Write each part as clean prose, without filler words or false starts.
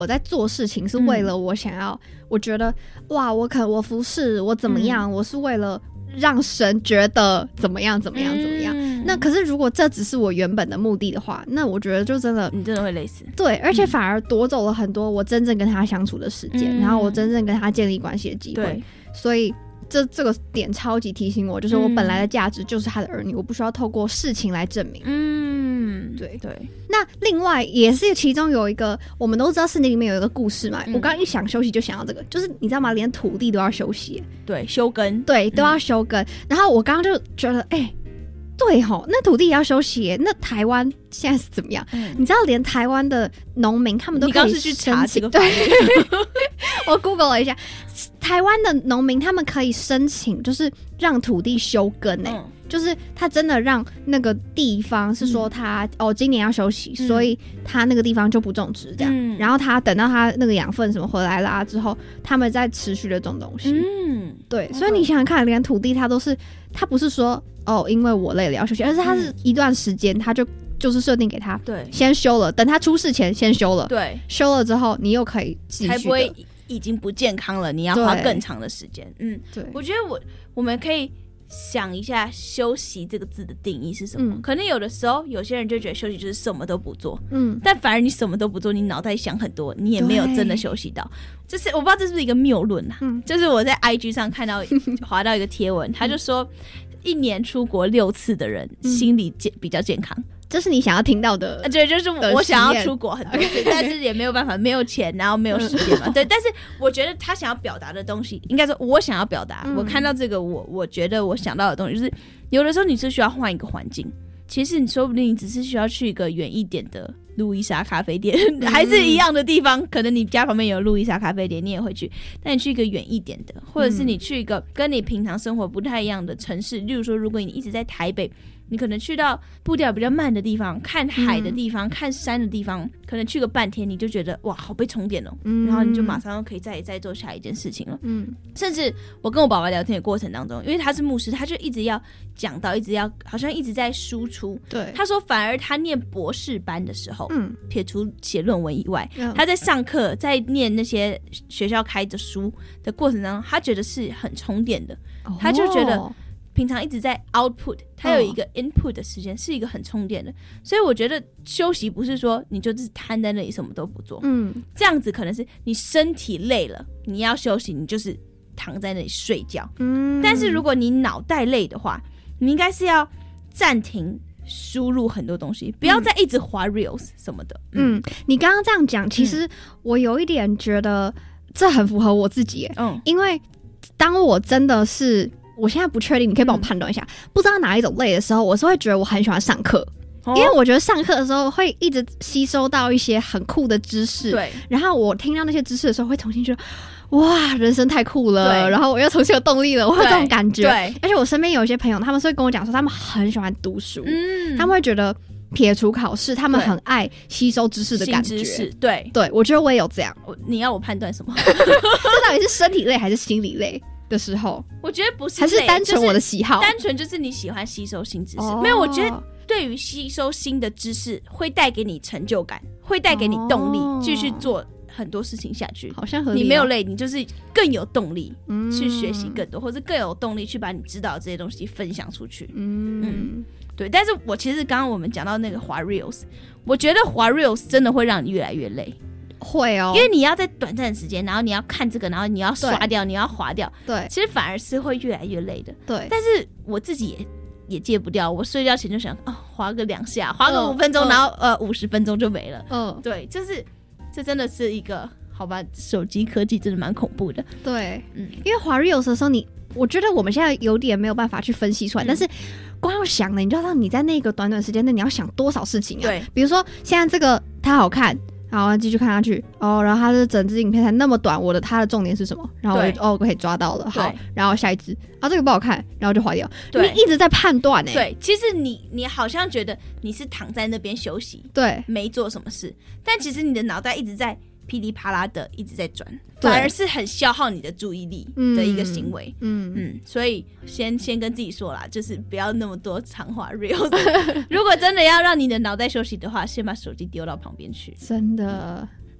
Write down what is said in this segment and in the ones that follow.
我在做事情是为了我想要，我觉得哇，我服侍我怎么样，我是为了让神觉得怎么样怎么样怎么样。那可是如果这只是我原本的目的的话，那我觉得就真的你真的会累死。 对，而且反而夺走了很多我真正跟他相处的时间，然后我真正跟他建立关系的机会。所以这个点超级提醒我，就是我本来的价值就是他的儿女，我不需要透过事情来证明。对。那另外也是其中有一个，我们都知道圣经里面有一个故事嘛，我刚刚一想休息就想到这个，就是你知道吗？连土地都要休息， 对，休耕， 对，都要休耕。然后我刚刚就觉得，对吼，那土地也要休息耶。那台湾现在是怎么样？你知道，连台湾的农民他们都可以， 你刚是去查这个法律？ 我 Google 了一下，台湾的农民他们可以申请，就是让土地休耕就是他真的让那个地方是说他今年要休息，所以他那个地方就不种植这样，然后他等到他那个养分什么回来啦之后，他们再持续的种东西。对，所以你想想看，连土地他不是说因为我累了要休息，而是他是一段时间他就是设定给他，对，先休了，等他出事前先休了，对，休了之后你又可以继续的， 才不会已经不健康了，你要花更长的时间。对，我觉得我们可以想一下休息这个字的定义是什么。可能有的时候有些人就觉得休息就是什么都不做，但反而你什么都不做，你脑袋想很多，你也没有真的休息到。就是我不知道这是不是一个谬论啊，就是我在 IG 上看到滑到一个贴文，他就说1年出国6次的人心理比较健康。 这是你想要听到的， 对，就是我想要出国很多次，但是也没有办法，没有钱，然后没有时间嘛。对，但是我觉得他想要表达的东西，应该说我想要表达，我看到这个，我觉得我想到的东西，就是有的时候你是需要换一个环境，其实你说不定你只是需要去一个远一点的路易莎咖啡店，还是一样的地方，可能你家旁边有路易莎咖啡店，你也会去，但你去一个远一点的，或者是你去一个跟你平常生活不太一样的城市，例如说，如果你一直在台北，你可能去到步调比较慢的地方，看海的地方，看山的地方，可能去个半天，你就觉得哇，好被充电哦，然后你就马上可以再做下一件事情了。甚至我跟我爸爸聊天的过程当中，因为他是牧师，他就一直要讲到，好像一直在输出。对，他说反而他念博士班的时候，撇除写论文以外，他在上课，在念那些学校开的书的过程当中，他觉得是很充电的，他就觉得平常一直在 output， 它有一个 input 的时间，是一个很充电的。所以我觉得休息不是说你就只瘫在那里什么都不做，这样子可能是你身体累了，你要休息，你就是躺在那里睡觉。但是如果你脑袋累的话，你应该是要暂停输入很多东西，不要再一直滑 reels 什么的。 你刚刚这样讲，其实我有一点觉得这很符合我自己耶。因为当我真的是我现在不确定，你可以帮我判断一下，不知道哪一种累的时候，我是会觉得我很喜欢上课，因为我觉得上课的时候会一直吸收到一些很酷的知识，对，然后我听到那些知识的时候会重新觉得哇，人生太酷了，然后我又重新有动力了，我会有这种感觉。对，而且我身边有一些朋友，他们是会跟我讲说他们很喜欢读书，他们会觉得撇除考试，他们很爱吸收知识的感觉。新知识，对，我觉得我也有这样。 你要我判断什么？ 这到底是身体累还是心理累的时候？ 我觉得不是累， 还是单纯我的喜好， 单纯就是你喜欢吸收新知识。没有，我觉得对于吸收新的知识会带给你成就感，会带给你动力，继续做很多事情下去。好像合理。你没有累，你就是更有动力去学习更多，或者更有动力去把你知道的这些东西分享出去。对。但是我其实刚刚我们讲到那个滑 reels， 我觉得滑 reels 真的会让你越来越累。 会哦， 因为你要在短暂的时间，然后你要看这个，然后你要刷掉，你要滑掉，对，其实反而是会越来越累的。对，但是我自己也戒不掉，我睡觉前就想滑个2下，滑个5分钟，然后50分钟就没了。对，就是这真的是一个好吧，手机科技真的蛮恐怖的。对，因为滑 reels 的时候我觉得我们现在有点没有办法去分析出来，但是光要想了，你就知道你在那个短短时间内你要想多少事情啊。对，比如说现在这个它好看，好，继续看下去然后它的整支影片才那么短，它的重点是什么？然后我可以抓到了，好，然后下一支这个不好看，然后就划掉。你一直在判断对，其实你好像觉得你是躺在那边休息，对，没做什么事，但其实你的脑袋一直在噼里啪啦的一直在转，反而是很消耗你的注意力的一个行为。所以先跟自己说啦，就是不要那么多长滑 reels。如果真的要让你的脑袋休息的话，先把手机丢到旁边去。真的。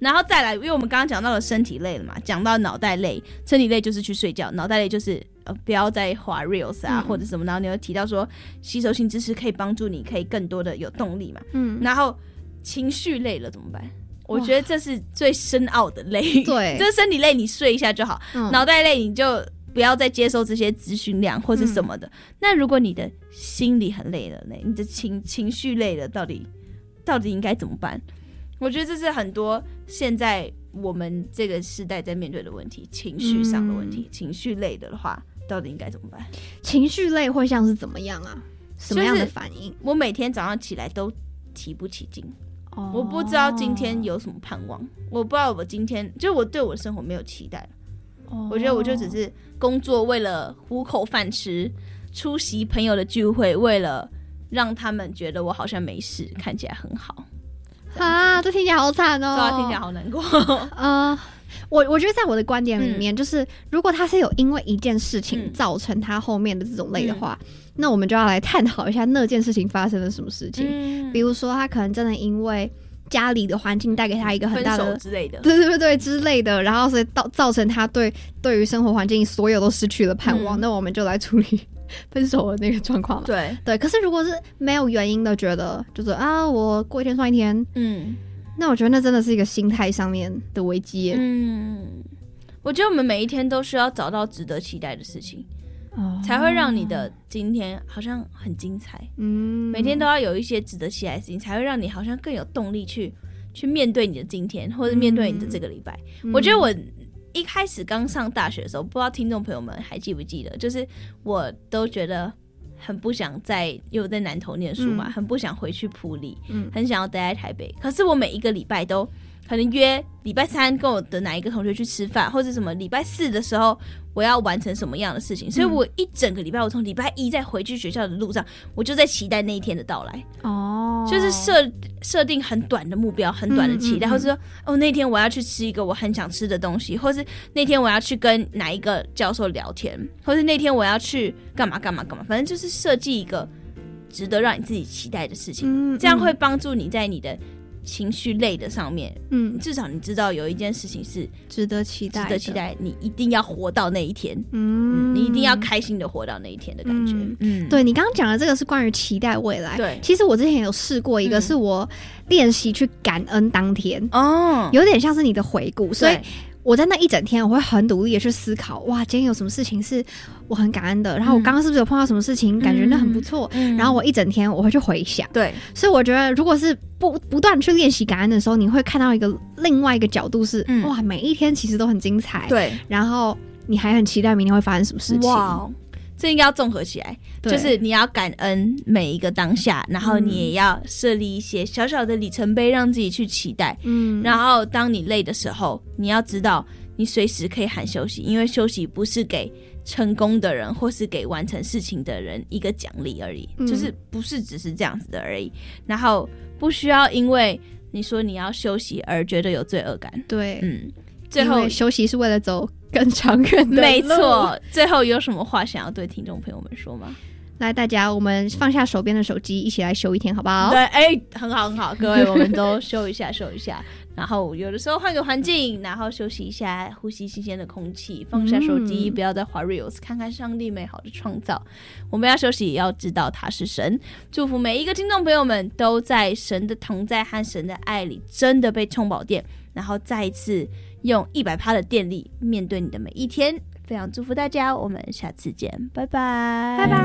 然后再来，因为我们刚刚讲到了身体累了嘛，讲到脑袋累，身体累就是去睡觉，脑袋累就是不要再滑 reels 啊、或者什么，然后你又提到说吸收新知识可以帮助你可以更多的有动力嘛，然后情绪累了怎么办？我觉得这是最深奥的累， 对， 就是身体累你睡一下就好，脑袋累你就不要再接受这些资讯量或是什么的。那如果你的心里很累了，你的情绪累了，到底应该怎么办？我觉得这是很多现在我们这个时代在面对的问题，情绪上的问题。情绪累的话，到底应该怎么办？ 情绪累会像是怎么样啊？什么样的反应？ 我每天早上起来都提不起劲。我不知道今天有什么盼望，我不知道我今天就我对我的生活没有期待。我觉得我就只是工作，为了糊口饭吃，出席朋友的聚会，为了让他们觉得我好像没事，看起来很好。 这听起来好惨哦！ 对啊，听起来好难过。 我觉得在我的观点里面，就是如果他是有因为一件事情造成他后面的这种累的话，那我们就要来探讨一下那件事情发生了什么事情。比如说他可能真的因为家里的环境带给他一个很大的分手之类的， 对之类的，然后所以造成他对于生活环境所有都失去了盼望，那我们就来处理分手的那个状况嘛。对，可是如果是没有原因的，觉得就是我过一天算一天，那我觉得那真的是一个心态上面的危机。 我觉得我们每一天都需要找到值得期待的事情，才会让你的今天好像很精彩。每天都要有一些值得期待的事情，才会让你好像更有动力去面对你的今天，或者面对你的这个礼拜。我觉得我一开始刚上大学的时候，不知道听众朋友们还记不记得，就是我都觉得很不想因为我在南投念书嘛，很不想回去埔里，很想要待在台北。可是我每一个礼拜都可能约礼拜三跟我的哪一个同学去吃饭，或者什么礼拜四的时候我要完成什么样的事情，所以我一整个礼拜，我从礼拜一在回去学校的路上，我就在期待那一天的到来。就是设定很短的目标，很短的期待，或是说那天我要去吃一个我很想吃的东西，或是那天我要去跟哪一个教授聊天，或是那天我要去干嘛，反正就是设计一个值得让你自己期待的事情，这样会帮助你在你的情绪累的上面，至少你知道有一件事情是值得期待， 你一定要活到那一天，你一定要开心的活到那一天的感觉。 对，你刚刚讲的这个是关于期待未来。 对， 其实我之前有试过一个，是我练习去感恩当天，有点像是你的回顾，所以我在那一整天我会很努力的去思考，哇，今天有什么事情是我很感恩的，然后我刚刚是不是有碰到什么事情，感觉那很不错，然后我一整天我会去回想。 对， 所以我觉得如果是不断去练习感恩的时候，你会看到另外一个角度是，哇，每一天其实都很精彩。对，然后你还很期待明天会发生什么事情。哇， 这应该要综合起来，就是你要感恩每一个当下，然后你也要设立一些小小的里程碑，让自己去期待。然后当你累的时候，你要知道你随时可以喊休息，因为休息不是给成功的人或是给完成事情的人一个奖励而已，就是不是只是这样子的而已。然后不需要因为你说你要休息而觉得有罪恶感。 对，最后休息是为了走更长远的路。 没错。最后有什么话想要对听众朋友们说吗？ 来，大家我们放下手边的手机，一起来休一天好不好？ 对，很好，各位我们都休一下然后有的时候换个环境，然后休息一下，呼吸新鲜的空气，放下手机，不要再滑 reels， 看看上帝美好的创造。我们要休息，也要知道他是神。祝福每一个听众朋友们都在神的同在和神的爱里真的被充饱电，然后再一次用100%的电力面对你的每一天。非常祝福大家，我们下次见，拜拜。